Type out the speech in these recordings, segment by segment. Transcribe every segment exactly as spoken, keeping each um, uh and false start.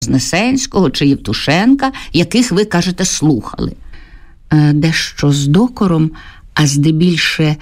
Вознесенського чи Євтушенка, яких ви, кажете, слухали. Дещо з докором, а здебільше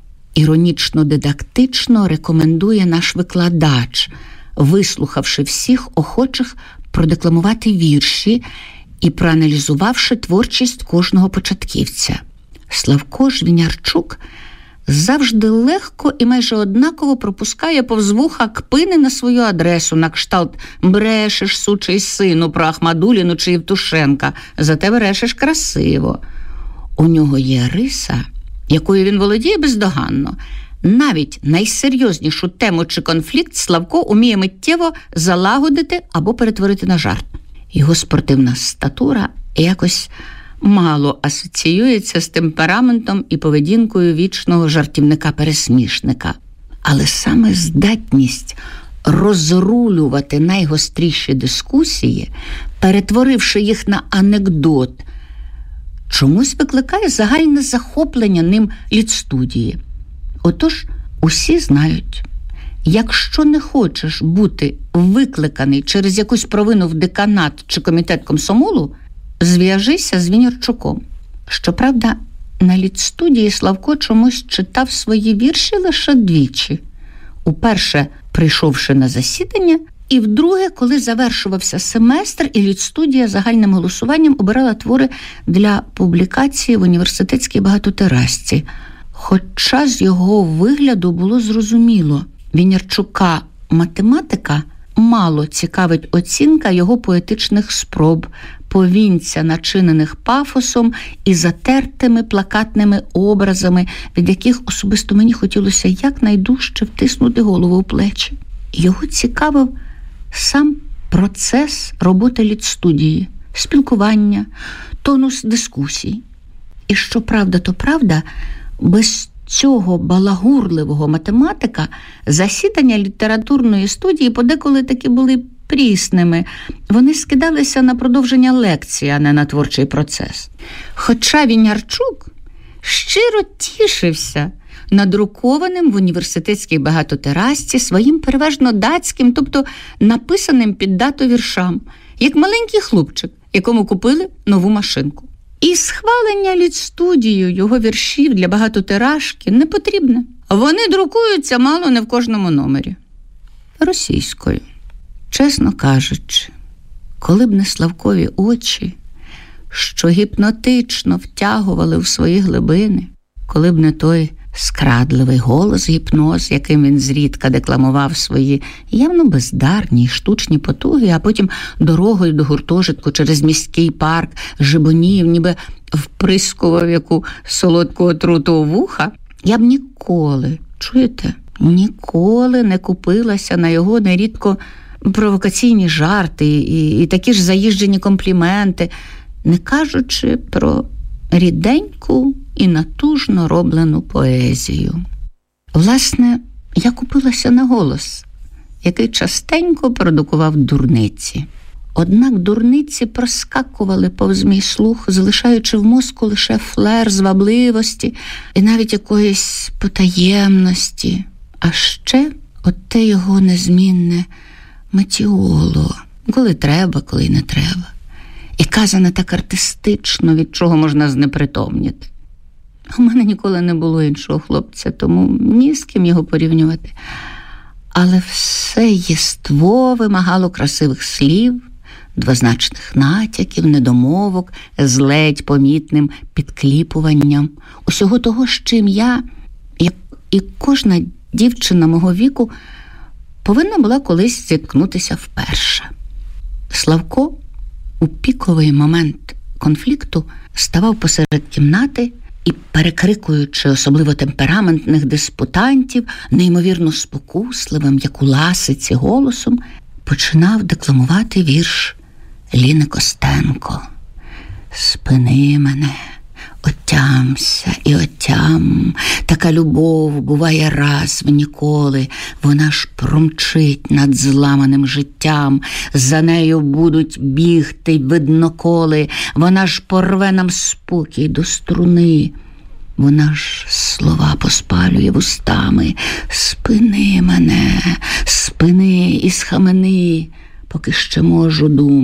іронічно-дидактично рекомендує наш викладач, вислухавши всіх охочих продекламувати вірші і проаналізувавши творчість кожного початківця. Славко Жвінярчук завжди легко і майже однаково пропускає повз вуха кпини на свою адресу, на кшталт «брешеш, сучий сину, про Ахмадуліну чи Євтушенка, зате брешеш красиво». У нього є риса, якою він володіє бездоганно. Навіть найсерйознішу тему чи конфлікт Славко уміє миттєво залагодити або перетворити на жарт. Його спортивна статура якось мало асоціюється з темпераментом і поведінкою вічного жартівника-пересмішника. Але саме здатність розрулювати найгостріші дискусії, перетворивши їх на анекдот, чомусь викликає загальне захоплення ним літстудії. Отож, усі знають, якщо не хочеш бути викликаний через якусь провину в деканат чи комітет комсомолу, зв'яжися з Вінярчуком. Щоправда, на літстудії Славко чомусь читав свої вірші лише двічі. Уперше, прийшовши на засідання, і вдруге, коли завершувався семестр, і літстудія загальним голосуванням обирала твори для публікації в університетській багатотиражці. Хоча з його вигляду було зрозуміло, Вінярчука математика мало цікавить оцінка його поетичних спроб, повінця, начинених пафосом і затертими плакатними образами, від яких особисто мені хотілося якнайдужче втиснути голову в плечі. Його цікавив сам процес роботи літстудії, спілкування, тонус дискусій. І що правда, то правда, без цього балагурливого математика засідання літературної студії подеколи таки були прісними. Вони скидалися на продовження лекції, а не на творчий процес. Хоча Вінярчук щиро тішився надрукованим в університетській багатотиражці своїм переважно датським, тобто написаним під дату віршам, як маленький хлопчик, якому купили нову машинку. І схвалення літстудією його віршів для багатотиражки не потрібне. Вони друкуються мало не в кожному номері. Російською. Чесно кажучи, коли б не Славкові очі, що гіпнотично втягували в свої глибини, коли б не той скрадливий голос гіпноз, яким він зрідка декламував свої явно бездарні й штучні потуги, а потім дорогою до гуртожитку через міський парк жебонів, ніби вприскував яку солодку отруту у вуха, я б ніколи, чуєте, ніколи не купилася на його нерідко провокаційні жарти і, і такі ж заїжджені компліменти, не кажучи про ріденьку і натужно роблену поезію. Власне, я купилася на голос, який частенько продукував дурниці. Однак дурниці проскакували повз мій слух, залишаючи в мозку лише флер звабливості і навіть якоїсь потаємності. А ще оте його незмінне метіоло, коли треба, коли не треба. І казане так артистично, від чого можна знепритомніти. У мене ніколи не було іншого хлопця, тому ні з ким його порівнювати. Але все єство вимагало красивих слів, двозначних натяків, недомовок, з ледь помітним підкліпуванням. Усього того, з чим я, як і кожна дівчина мого віку, повинна була колись зіткнутися вперше. Славко у піковий момент конфлікту ставав посеред кімнати і, перекрикуючи особливо темпераментних диспутантів, неймовірно спокусливим, як у ласиці, голосом, починав декламувати вірш Ліни Костенко. «Спини мене, отямся і отям, така любов буває раз в ніколи, вона ж промчить над зламаним життям, за нею будуть бігти видноколи, вона ж порве нам спокій до струни, вона ж слова поспалює вустами, спини мене, спини і схамени». поки ще можу думати.